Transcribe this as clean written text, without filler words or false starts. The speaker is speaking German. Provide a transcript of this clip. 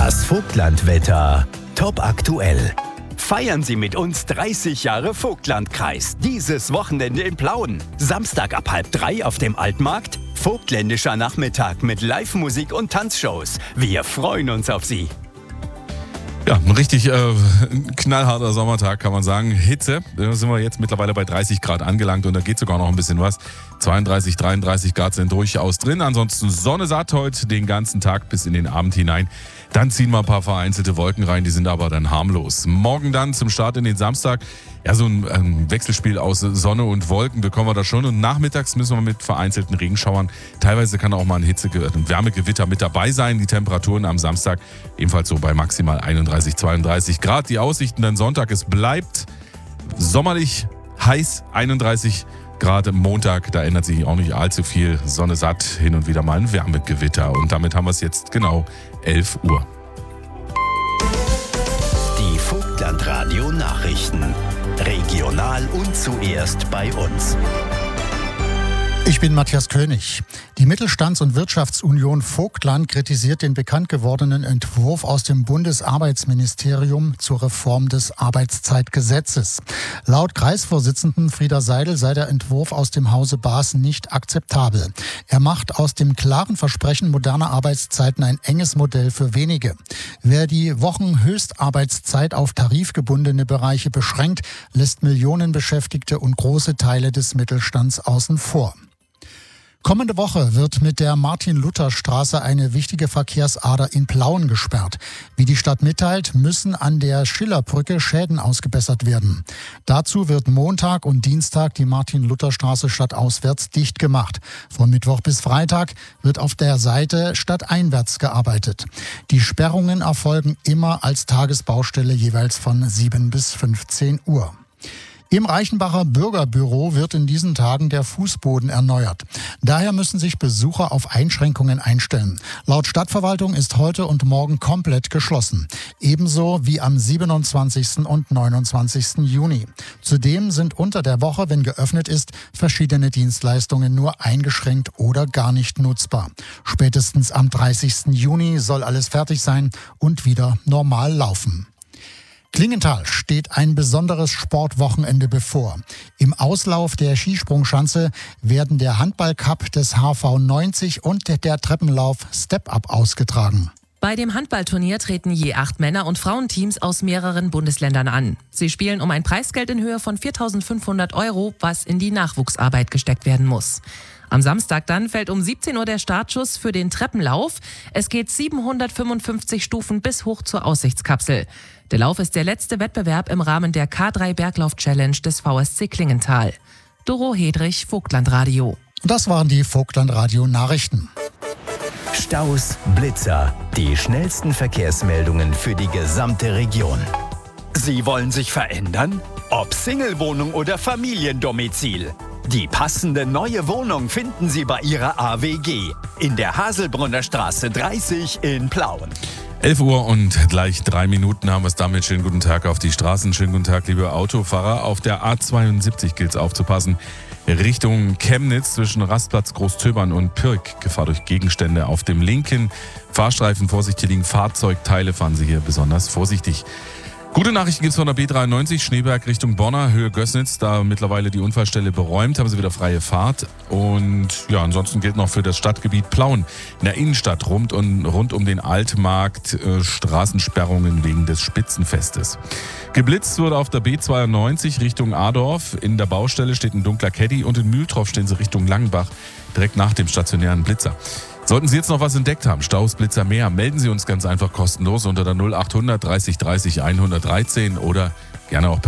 Das Vogtlandwetter top aktuell. Feiern Sie mit uns 30 Jahre Vogtlandkreis. Dieses Wochenende in Plauen. Samstag ab 2:30 auf dem Altmarkt. Vogtländischer Nachmittag mit Live-Musik und Tanzshows. Wir freuen uns auf Sie. Ja, ein richtig knallharter Sommertag, kann man sagen. Hitze, da sind wir jetzt mittlerweile bei 30 Grad angelangt und da geht sogar noch ein bisschen was. 32, 33 Grad sind durchaus drin. Ansonsten Sonne satt heute den ganzen Tag bis in den Abend hinein. Dann ziehen wir ein paar vereinzelte Wolken rein, die sind aber dann harmlos. Morgen dann zum Start in den Samstag, ja, so ein Wechselspiel aus Sonne und Wolken bekommen wir da schon. Und nachmittags müssen wir mit vereinzelten Regenschauern, teilweise kann auch mal ein Wärmegewitter mit dabei sein. Die Temperaturen am Samstag ebenfalls so bei maximal 31, 32 Grad. Die Aussichten dann Sonntag, es bleibt sommerlich heiß, 31 Grad Montag, da ändert sich auch nicht allzu viel. Sonne satt, hin und wieder mal ein Wärmegewitter. Und damit haben wir es jetzt genau 11 Uhr. Die Vogtlandradio Nachrichten. Regional und zuerst bei uns. Ich bin Matthias König. Die Mittelstands- und Wirtschaftsunion Vogtland kritisiert den bekannt gewordenen Entwurf aus dem Bundesarbeitsministerium zur Reform des Arbeitszeitgesetzes. Laut Kreisvorsitzenden Frieda Seidel sei der Entwurf aus dem Hause Baas nicht akzeptabel. Er macht aus dem klaren Versprechen moderner Arbeitszeiten ein enges Modell für wenige. Wer die Wochenhöchstarbeitszeit auf tarifgebundene Bereiche beschränkt, lässt Millionen Beschäftigte und große Teile des Mittelstands außen vor. Kommende Woche wird mit der Martin-Luther-Straße eine wichtige Verkehrsader in Plauen gesperrt. Wie die Stadt mitteilt, müssen an der Schillerbrücke Schäden ausgebessert werden. Dazu wird Montag und Dienstag die Martin-Luther-Straße stadtauswärts dicht gemacht. Von Mittwoch bis Freitag wird auf der Seite stadteinwärts gearbeitet. Die Sperrungen erfolgen immer als Tagesbaustelle jeweils von 7 bis 15 Uhr. Im Reichenbacher Bürgerbüro wird in diesen Tagen der Fußboden erneuert. Daher müssen sich Besucher auf Einschränkungen einstellen. Laut Stadtverwaltung ist heute und morgen komplett geschlossen. Ebenso wie am 27. und 29. Juni. Zudem sind unter der Woche, wenn geöffnet ist, verschiedene Dienstleistungen nur eingeschränkt oder gar nicht nutzbar. Spätestens am 30. Juni soll alles fertig sein und wieder normal laufen. Klingenthal steht ein besonderes Sportwochenende bevor. Im Auslauf der Skisprungschanze werden der Handballcup des HV 90 und der Treppenlauf Step-Up ausgetragen. Bei dem Handballturnier treten je 8 Männer- und Frauenteams aus mehreren Bundesländern an. Sie spielen um ein Preisgeld in Höhe von 4.500 €, was in die Nachwuchsarbeit gesteckt werden muss. Am Samstag dann fällt um 17 Uhr der Startschuss für den Treppenlauf. Es geht 755 Stufen bis hoch zur Aussichtskapsel. Der Lauf ist der letzte Wettbewerb im Rahmen der K3 Berglauf-Challenge des VSC Klingenthal. Doro Hedrich, Vogtlandradio. Das waren die Vogtlandradio-Nachrichten. Staus, Blitzer, die schnellsten Verkehrsmeldungen für die gesamte Region. Sie wollen sich verändern? Ob Single-Wohnung oder Familiendomizil. Die passende neue Wohnung finden Sie bei Ihrer AWG in der Haselbrunner Straße 30 in Plauen. 11 Uhr und gleich 3 Minuten haben wir es damit. Schönen guten Tag auf die Straßen. Schönen guten Tag, liebe Autofahrer. Auf der A72 gilt es aufzupassen. Richtung Chemnitz zwischen Rastplatz Großtöbern und Pirk. Gefahr durch Gegenstände auf dem linken Fahrstreifen. Vorsicht, hier liegen Fahrzeugteile. Fahren Sie hier besonders vorsichtig. Gute Nachrichten gibt es von der B93 Schneeberg Richtung Bonner, Höhe Gößnitz. Da mittlerweile die Unfallstelle beräumt, haben sie wieder freie Fahrt. Und ja, ansonsten gilt noch für das Stadtgebiet Plauen. In der Innenstadt rund um den Altmarkt Straßensperrungen wegen des Spitzenfestes. Geblitzt wurde auf der B92 Richtung Adorf. In der Baustelle steht ein dunkler Caddy und in Mühltroff stehen sie Richtung Langenbach, direkt nach dem stationären Blitzer. Sollten Sie jetzt noch was entdeckt haben, Staus, Blitzer, mehr, melden Sie uns ganz einfach kostenlos unter der 0800 30 30 113 oder gerne auch per